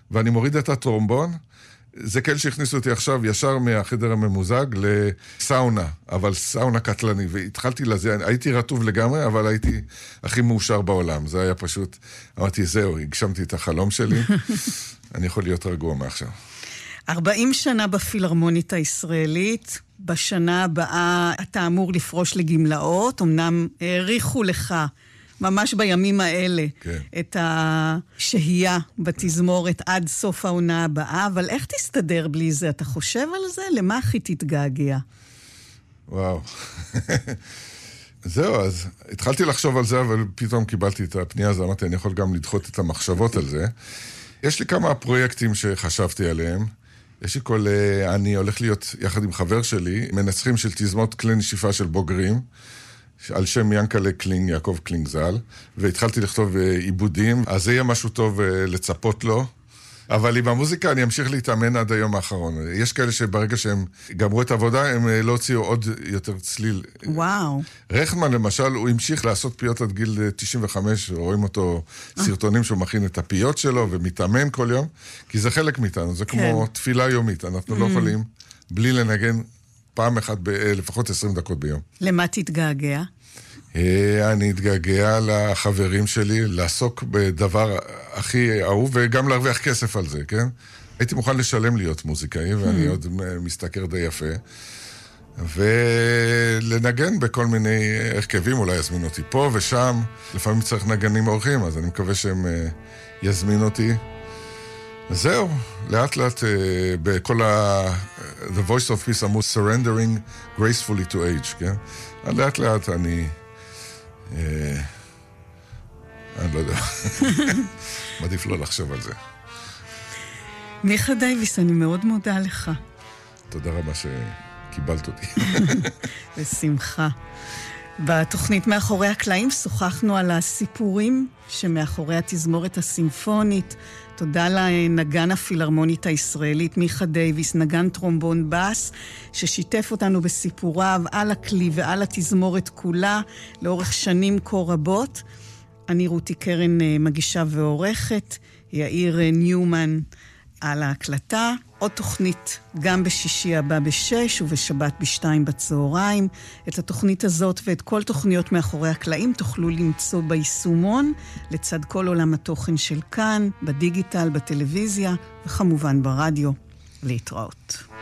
ואני מוריד את הטרומבון, זה כאלה שהכניסו אותי עכשיו ישר מהחדר הממוזג לסאונה, אבל סאונה קטלני, והתחלתי לזה, הייתי רטוב לגמרי, אבל הייתי הכי מאושר בעולם, זה היה פשוט, אמרתי, זהו, הגשמתי את החלום שלי, אני יכול להיות רגוע מעכשיו. 40 שנה בפילהרמונית הישראלית, בשנה הבאה אתה אמור לפרוש לגמלאות, אמנם העריכו לך ממש בימים האלה כן. את השהייה בתזמורת עד סוף העונה הבאה, אבל איך תסתדר בלי זה? אתה חושב על זה? למה הכי תתגעגע? וואו. זהו, אז התחלתי לחשוב על זה, אבל פתאום קיבלתי את הפנייה הזו, אמרתי, אני יכול גם לדחות את המחשבות על זה. יש לי כמה פרויקטים שחשבתי עליהם. יש לי אני הולך להיות יחד עם חבר שלי, מנצחים של תזמורת כלי נשיפה של בוגרים, על שם ינקלה קלינג, יעקב קלינג ז"ל, והתחלתי לכתוב עיבודים, אז זה יהיה משהו טוב לצפות לו, אבל עם המוזיקה אני אמשיך להתאמן עד היום האחרון. יש כאלה שברגע שהם גמרו את העבודה, הם לא הוציאו עוד יותר צליל. וואו. רחמן למשל, הוא המשיך לעשות פיות עד גיל 95, רואים אותו סרטונים שהוא מכין את הפיות שלו ומתאמן כל יום, כי זה חלק מאיתנו, זה כמו תפילה יומית, אנחנו לא יכולים בלי לנגן פעם אחת לפחות 20 דקות ביום. למה תתגעגע? אני אתגעגע לחברים שלי, לעסוק בדבר הכי אהוב, וגם להרוויח כסף על זה, כן? הייתי מוכן לשלם להיות מוזיקאי, ואני עוד מסתכר די יפה, ולנגן בכל מיני הרכבים, אולי יזמין אותי פה ושם, לפעמים צריך נגנים אורחים, אז אני מקווה שהם יזמין אותי. זהו, לאט לאט בכל The Voice of Peace אמרו surrendering gracefully to age, כן? לאט לאט אני לא יודע. מעדיף לא לחשוב על זה. מיכה דייוויס, אני מאוד מודה לך. תודה רבה שקיבלת אותי. בשמחה. בתוכנית מאחורי הקלעים שוחחנו על הסיפורים שמאחורי התזמורת הסימפונית. תודה לנגן הפילהרמונית הישראלית מיכה דייוויס, נגן טרומבון בס, ששיתף אותנו בסיפוריו על הכלי ועל התזמורת כולה לאורך שנים כה רבות. אני רותי קרן מגישה ועורכת, יאיר ניומן על ההקלטה. עוד תוכנית גם בשישי הבא ב6 ובשבת ב2 בצהריים. את התוכנית הזאת ואת כל תוכניות מאחורי הקלעים תוכלו למצוא ביישומון, לצד כל עולם התוכן של כאן, בדיגיטל, בטלוויזיה וכמובן ברדיו. להתראות.